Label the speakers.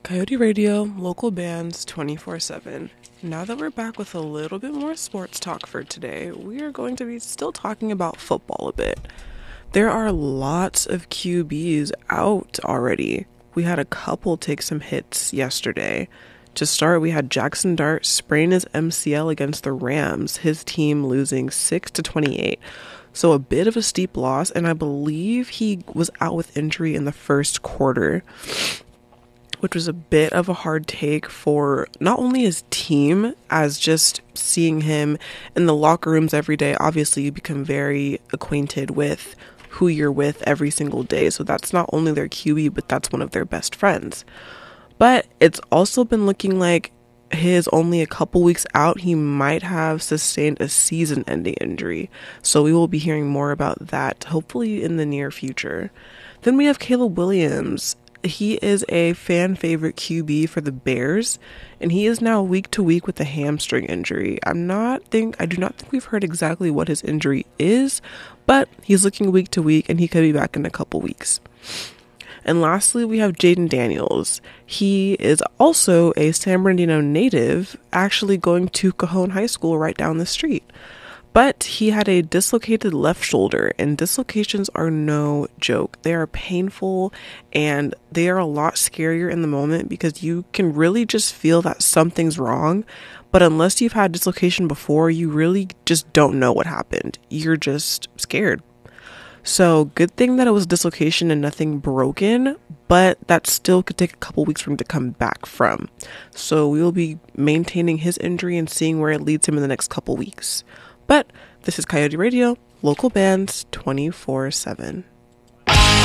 Speaker 1: Coyote Radio, local bands 24/7. Now that we're back with a little bit more sports talk for today, we are going to be still talking about football a bit. There are lots of QBs out already. We had a couple take some hits yesterday. To start, we had Jackson Dart sprain his MCL against the Rams, his team losing 6-28. So a bit of a steep loss, and I believe he was out with injury in the first quarter, which was a bit of a hard take for not only his team, as just seeing him in the locker rooms every day. Obviously, you become very acquainted with who you're with every single day. So that's not only their QB, but that's one of their best friends. But it's also been looking like his only a couple weeks out, he might have sustained a season-ending injury. So we will be hearing more about that, hopefully in the near future. Then we have Caleb Williams. He is a fan favorite QB for the Bears, and he is now week to week with a hamstring injury. I do not think we've heard exactly what his injury is, but he's looking week to week, and he could be back in a couple weeks. And lastly, we have Jaden Daniels. He is also a San Bernardino native, actually going to Cajon High School right down the street. But he had a dislocated left shoulder, and dislocations are no joke. They are painful, and they are a lot scarier in the moment because you can really just feel that something's wrong. But unless you've had dislocation before, you really just don't know what happened. You're just scared. So good thing that it was dislocation and nothing broken, but that still could take a couple weeks for him to come back from. So we will be maintaining his injury and seeing where it leads him in the next couple weeks. But this is Coyote Radio, local bands 24/7.